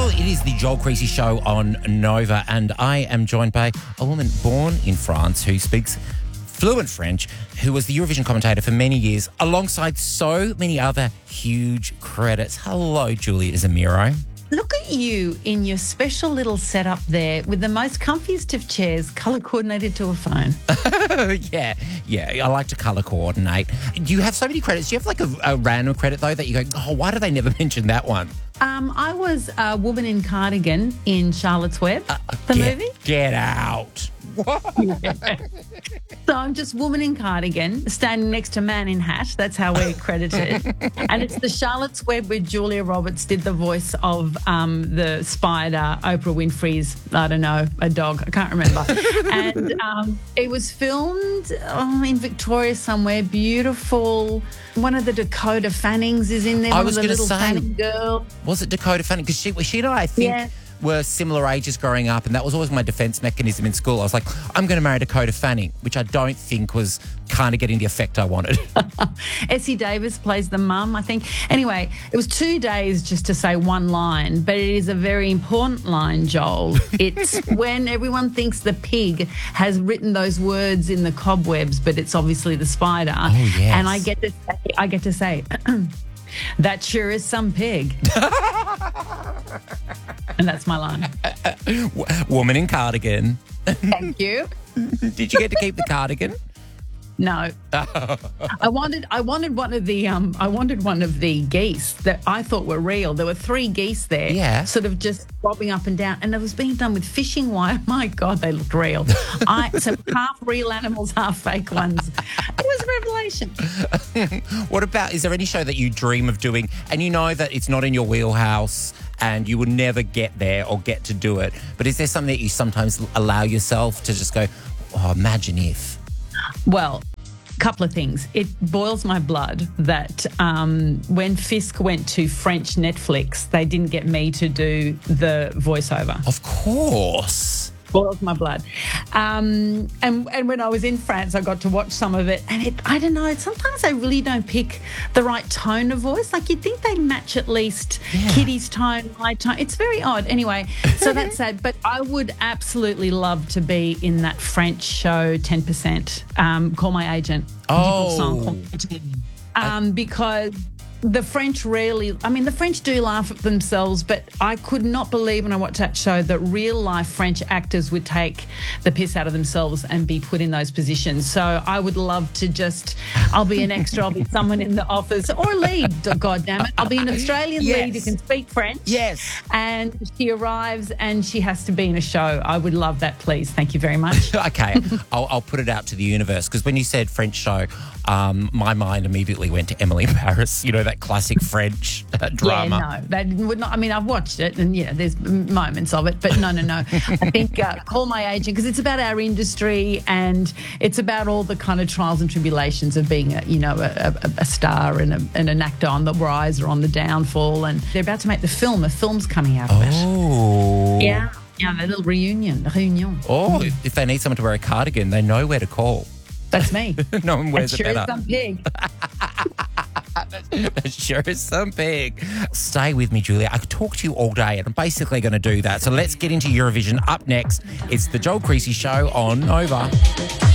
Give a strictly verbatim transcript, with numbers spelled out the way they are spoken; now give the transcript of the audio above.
it is the Joel Creasy Show on Nova, and I am joined by a woman born in France who speaks fluent French, who was the Eurovision commentator for many years, alongside so many other huge credits. Hello, Julia Zamiro. Look at you in your special little setup there with the most comfiest of chairs, colour coordinated to a phone. yeah, yeah, I like to colour coordinate. You have so many credits. Do you have like a, a random credit, though, that you go, oh, why do they never mention that one? Um, I was a woman in cardigan in Charlotte's Web, Uh, the get, movie. Get out. So I'm just woman in cardigan standing next to man in hat. That's how we're credited. And it's the Charlotte's Web where Julia Roberts did the voice of um, the spider, Oprah Winfrey's, I don't know, a dog. I can't remember. And um, it was filmed oh, in Victoria somewhere. Beautiful. One of the Dakota Fannings is in there. I one was of the going to little say, Fanning girl. Was it Dakota Fanning? Because she, she and I, I think, Yeah. were similar ages growing up, and that was always my defence mechanism in school. I was like, I'm going to marry Dakota Fanning, which I don't think was kind of getting the effect I wanted. Essie Davis plays the mum, I think. Anyway, it was two days just to say one line, but it is a very important line, Joel. It's when everyone thinks the pig has written those words in the cobwebs, but it's obviously the spider. Oh, yes. And I get to say, I get to say, that sure is some pig. And that's my line. Woman in cardigan. Thank you. Did you get to keep the cardigan? No, I wanted I wanted one of the um I wanted one of the geese that I thought were real. There were three geese there, Yeah. sort of just bobbing up and down, and it was being done with fishing wire. My God, they looked real. I so half real animals, half fake ones. It was a revelation. What about, is there any show that you dream of doing and you know that it's not in your wheelhouse and you will never get there or get to do it, but is there something that you sometimes allow yourself to just go, oh, imagine if? Well, a couple of things. It boils my blood that um, when Fisk went to French Netflix, they didn't get me to do the voiceover. Of course. Boils my blood. Um, and, and when I was in France, I got to watch some of it. And it, I don't know, sometimes they really don't pick the right tone of voice. Like you'd think they'd match at least Yeah. Kitty's tone, my tone. It's very odd. Anyway, so that's sad. But I would absolutely love to be in that French show, ten percent. Um, Call My Agent. Oh. Um, because the French rarely, I mean, the French do laugh at themselves, but I could not believe when I watched that show that real life French actors would take the piss out of themselves and be put in those positions. So I would love to just, I'll be an extra, I'll be someone in the office or a lead, God damn it. I'll be an Australian Yes. lead who can speak French. Yes. And she arrives and she has to be in a show. I would love that, please. Thank you very much. Okay, I'll, I'll put it out to the universe, because when you said French show, um, my mind immediately went to Emily in Paris, you know, that classic French uh, drama. Yeah, no, that would not. I mean, I've watched it, and yeah, there's moments of it, but no, no, no. I think uh, Call My Agent, because it's about our industry and it's about all the kind of trials and tribulations of being, a, you know, a, a, a star and, a, and an actor on the rise or on the downfall, and they're about to make the film. A film's coming out of it. Oh. Yeah, yeah, a little reunion, reunion. Oh, if they need someone to wear a cardigan, they know where to call. That's me. No one wears Sure it is better. some pig. That sure is some pig. Stay with me, Julia. I could talk to you all day, and I'm basically going to do that. So let's get into Eurovision. Up next, it's the Joel Creasy Show on Nova.